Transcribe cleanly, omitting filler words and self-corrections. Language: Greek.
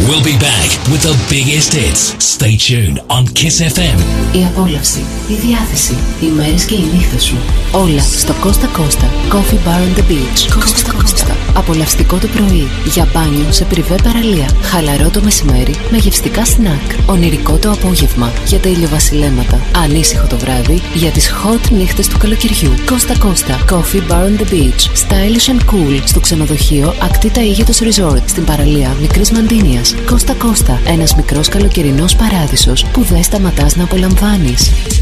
We'll be back with the biggest hits. Stay tuned on Kiss FM. Η απόλαυση, η διάθεση, οι μέρες και οι νύχτες σου. Όλα στο Costa Costa Coffee Bar on the Beach. Costa Costa. Απολαυστικό το πρωί, για μπάνιο σε πριβέ παραλία. Χαλαρό το μεσημέρι με γευστικά σνακ. Ονειρικό το απόγευμα για τα ηλιοβασιλέματα. Ανήσυχο το βράδυ για τις hot νύχτες του καλοκαιριού. Costa Costa Coffee Bar on the Beach. Stylish and cool στο ξενοδοχείο Ακτίτα Αίγετος Resort στην παραλία Μικρής Μαντίνιας. Costa Costa, ένας μικρός καλοκαιρινός παράδεισος που δεν σταματάς να απολαμβάνεις.